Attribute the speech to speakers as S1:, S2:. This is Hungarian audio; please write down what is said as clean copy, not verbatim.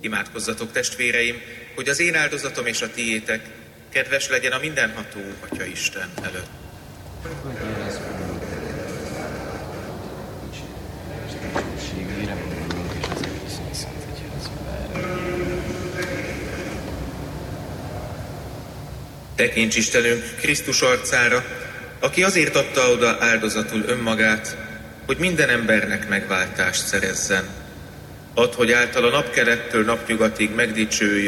S1: Imádkozzatok, testvéreim, hogy az én áldozatom és a tiétek kedves legyen a mindenható Atya Isten előtt. Tekints Istenünk Krisztus arcára, aki azért adta oda áldozatul önmagát, hogy minden embernek megváltást szerezzen. Add, hogy által a napkelettől napnyugatig megdicsőjön